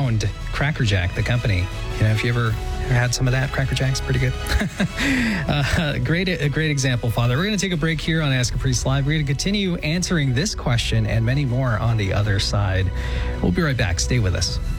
found Cracker Jack, the company. If you ever had some of that, Cracker Jack's pretty good. A great example, Father. We're going to take a break here on Ask a Priest Live. We're going to continue answering this question and many more on the other side. We'll be right back. Stay with us.